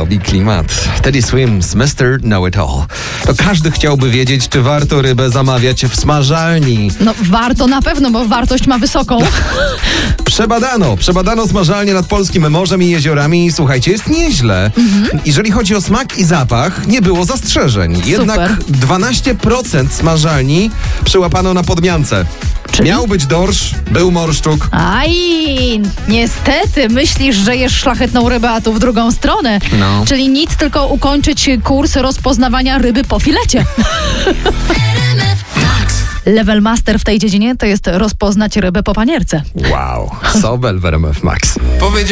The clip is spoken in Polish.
robi klimat. Teddy Swims, Mr. Know-It-All. To każdy chciałby wiedzieć, czy warto rybę zamawiać w smażalni. No warto na pewno, bo wartość ma wysoką. Przebadano smażalnię nad polskim morzem i jeziorami i słuchajcie, jest nieźle. Jeżeli chodzi o smak i zapach, nie było zastrzeżeń. Jednak 12% smażalni przyłapano na podmiance. Czyli? Miał być dorsz, był morszczuk. Aj, niestety, myślisz, że jesz szlachetną rybę, a tu w drugą stronę. No. Czyli nic, tylko ukończyć kurs rozpoznawania ryby po filecie. Level master w tej dziedzinie to jest rozpoznać rybę po panierce. Wow, Sobel w RMF Max.